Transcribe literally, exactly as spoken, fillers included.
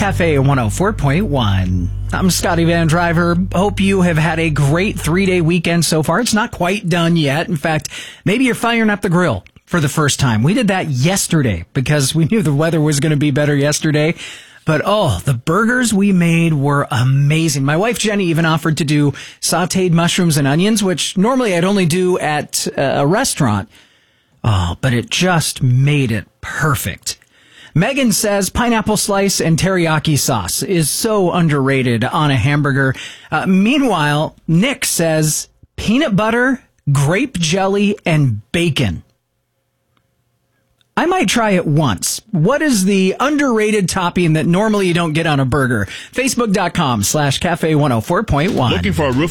Cafe one oh four point one. I'm Scotty Van Driver. Hope you have had a great three-day weekend so far. It's not quite done yet. In fact, maybe you're firing up the grill for the first time. We did that yesterday because we knew the weather was going to be better yesterday. But, oh, the burgers we made were amazing. My wife, Jenny, even offered to do sautéed mushrooms and onions, which normally I'd only do at a restaurant. Oh, but it just made it perfect. Megan says pineapple slice and teriyaki sauce is so underrated on a hamburger. Uh, meanwhile, Nick says peanut butter, grape jelly, and bacon. I might try it once. What is the underrated topping that normally you don't get on a burger? Facebook.com slash Cafe one oh four point one. Looking for a roof